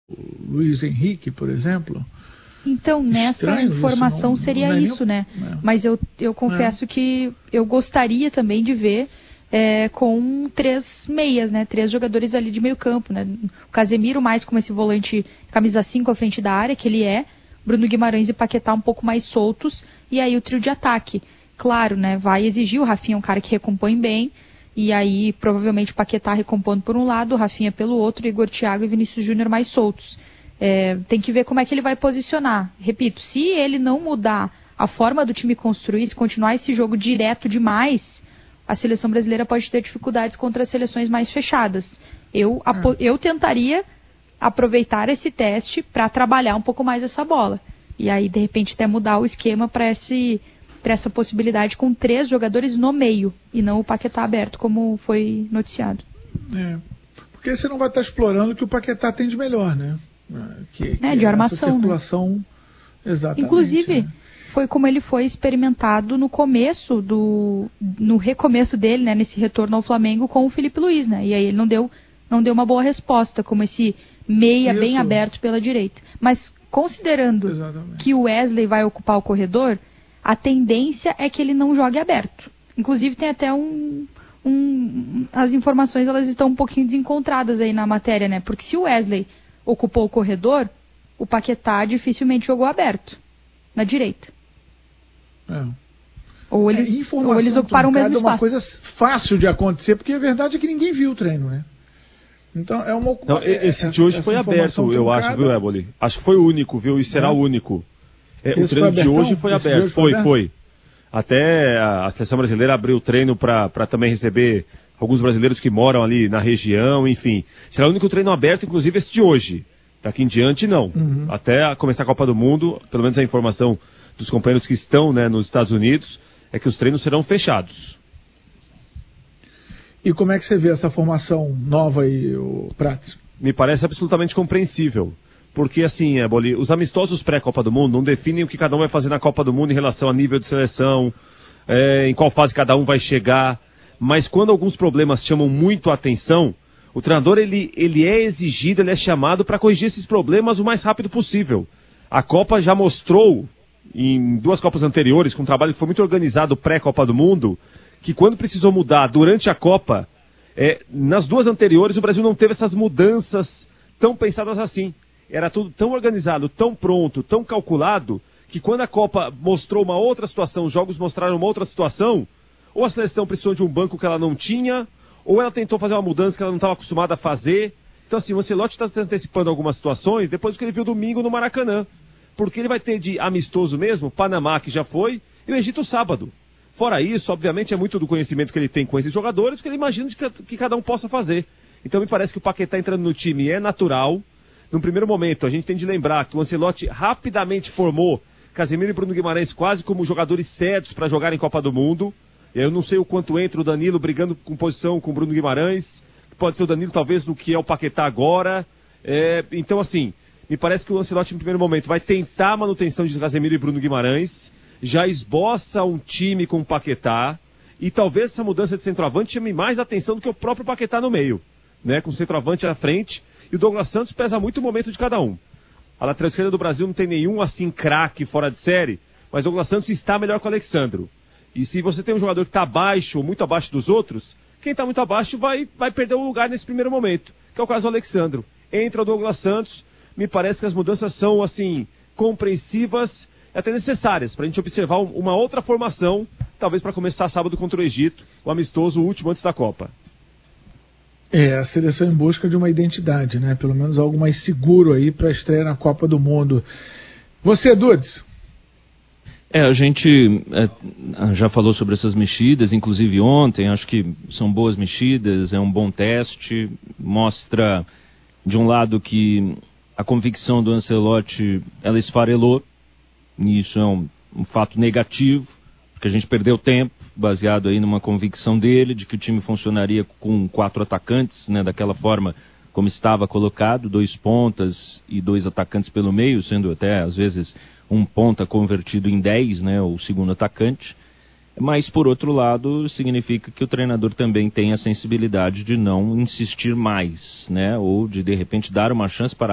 Luiz Henrique, por exemplo. Então, nessa informação seria isso, né? Mas eu confesso que eu gostaria também de ver com 3 meias, né? 3 jogadores ali de meio campo, né? O Casemiro mais como esse volante camisa 5 à frente da área, que ele é. Bruno Guimarães e Paquetá um pouco mais soltos. E aí o trio de ataque. Claro, né? Vai exigir, o Rafinha é um cara que recompõe bem. E aí, provavelmente, o Paquetá recompondo por um lado, o Rafinha pelo outro, Igor Thiago e Vinícius Júnior mais soltos. Tem que ver como é que ele vai posicionar. Repito, se ele não mudar a forma do time construir, se continuar esse jogo direto demais, a seleção brasileira pode ter dificuldades contra as seleções mais fechadas. Eu tentaria aproveitar esse teste para trabalhar um pouco mais essa bola. E aí, de repente, até mudar o esquema para essa possibilidade com 3 jogadores no meio e não o Paquetá aberto, como foi noticiado. Porque você não vai estar explorando o que o Paquetá tem de melhor, né? De armação, circulação, né? Exatamente. Inclusive, foi como ele foi experimentado no recomeço dele, né, nesse retorno ao Flamengo com o Felipe Luiz, né? E aí ele não deu uma boa resposta, como esse meia bem aberto pela direita. Mas considerando que o Wesley vai ocupar o corredor, a tendência é que ele não jogue aberto. Inclusive tem até as informações, elas estão um pouquinho desencontradas aí na matéria, né? Porque se o Wesley ocupou o corredor, o Paquetá dificilmente jogou aberto, na direita. Ou eles ocuparam o mesmo espaço. É uma coisa fácil de acontecer, porque a verdade é que ninguém viu o treino, né? Então esse de hoje foi aberto, eu acho, viu, Éboli? Acho que foi o único, viu? E será o único. O treino de hoje foi aberto. Foi. Até a seleção brasileira abriu o treino para também receber alguns brasileiros que moram ali na região, enfim. Será o único treino aberto, inclusive esse de hoje. Daqui em diante, não. Até começar a Copa do Mundo, pelo menos a informação dos companheiros que estão, né, nos Estados Unidos, é que os treinos serão fechados. E como é que você vê essa formação nova aí, Prats? Me parece absolutamente compreensível. Porque, assim, Éboli, os amistosos pré-Copa do Mundo não definem o que cada um vai fazer na Copa do Mundo em relação a nível de seleção, em qual fase cada um vai chegar. Mas quando alguns problemas chamam muito a atenção, o treinador ele é exigido, ele é chamado para corrigir esses problemas o mais rápido possível. A Copa já mostrou, em 2 Copas anteriores, com um trabalho que foi muito organizado pré-Copa do Mundo, que quando precisou mudar durante a Copa, nas 2 anteriores o Brasil não teve essas mudanças tão pensadas assim. Era tudo tão organizado, tão pronto, tão calculado, que quando a Copa mostrou uma outra situação, os jogos mostraram uma outra situação, ou a seleção precisou de um banco que ela não tinha, ou ela tentou fazer uma mudança que ela não estava acostumada a fazer. Então, assim, o Ancelotti está se antecipando algumas situações depois do que ele viu domingo no Maracanã. Porque ele vai ter de amistoso mesmo, Panamá, que já foi, e o Egito sábado. Fora isso, obviamente, é muito do conhecimento que ele tem com esses jogadores, que ele imagina que cada um possa fazer. Então, me parece que o Paquetá entrando no time é natural. Num primeiro momento, a gente tem de lembrar que o Ancelotti rapidamente formou Casemiro e Bruno Guimarães quase como jogadores certos para jogar em Copa do Mundo. Eu não sei o quanto entra o Danilo brigando com posição com o Bruno Guimarães. Pode ser o Danilo talvez no que é o Paquetá agora. Então, assim, me parece que o Ancelotti no primeiro momento vai tentar a manutenção de Casemiro e Bruno Guimarães. Já esboça um time com o Paquetá. E talvez essa mudança de centroavante chame mais atenção do que o próprio Paquetá no meio, né? Com o centroavante à frente. E o Douglas Santos pesa muito o momento de cada um. A lateral esquerda do Brasil não tem nenhum assim craque fora de série, mas o Douglas Santos está melhor que o Alexandro. E se você tem um jogador que está abaixo ou muito abaixo dos outros, quem está muito abaixo vai perder o lugar nesse primeiro momento, que é o caso do Alexandro. Entra o Douglas Santos, me parece que as mudanças são assim compreensivas e até necessárias para a gente observar uma outra formação, talvez para começar sábado contra o Egito, o amistoso, o último antes da Copa. A seleção em busca de uma identidade, né? Pelo menos algo mais seguro aí para a estreia na Copa do Mundo. Você, Dudes? A gente já falou sobre essas mexidas, inclusive ontem, acho que são boas mexidas, é um bom teste, mostra de um lado que a convicção do Ancelotti, ela esfarelou, e isso é um fato negativo, porque a gente perdeu tempo, baseado aí numa convicção dele, de que o time funcionaria com 4 atacantes, né, daquela forma como estava colocado, 2 pontas e 2 atacantes pelo meio, sendo até, às vezes, um ponta convertido em 10, né, o segundo atacante. Mas, por outro lado, significa que o treinador também tem a sensibilidade de não insistir mais, né, ou de repente, dar uma chance para